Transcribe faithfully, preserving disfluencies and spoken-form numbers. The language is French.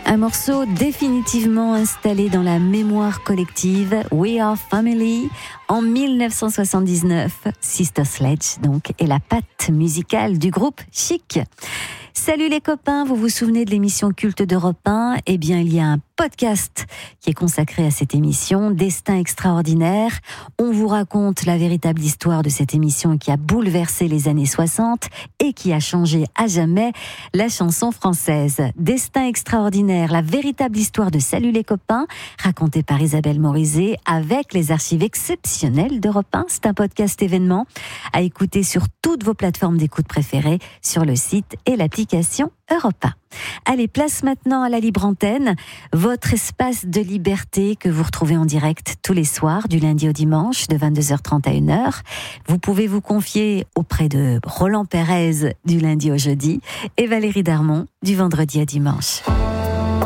Un morceau définitivement installé dans la mémoire collective, We Are Family, en dix-neuf cent soixante-dix-neuf. Sister Sledge, donc, est la patte musicale du groupe Chic. Salut les copains, vous vous souvenez de l'émission culte d'Europe un ? Eh bien, il y a un podcast qui est consacré à cette émission, Destin extraordinaire. On vous raconte la véritable histoire de cette émission qui a bouleversé les années soixante et qui a changé à jamais la chanson française. Destin extraordinaire, la véritable histoire de Salut les copains, racontée par Isabelle Morizet avec les archives exceptionnelles d'Europe un. C'est un podcast événement à écouter sur toutes vos plateformes d'écoute préférées, sur le site et l'application Europe un. Allez, place maintenant à la libre antenne, votre espace de liberté que vous retrouvez en direct tous les soirs, du lundi au dimanche, de vingt-deux heures trente à une heure. Vous pouvez vous confier auprès de Roland Pérez du lundi au jeudi et Valérie Darmon du vendredi au dimanche.